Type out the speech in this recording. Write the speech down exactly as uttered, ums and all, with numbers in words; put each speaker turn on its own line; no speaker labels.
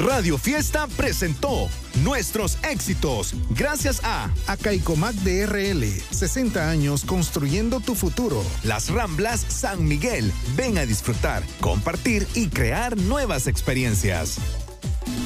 Radio Fiesta presentó Nuestros Éxitos, gracias a
Acaicomac de R L, sesenta años construyendo tu futuro.
Las Ramblas San Miguel. Ven a disfrutar, compartir y crear nuevas experiencias.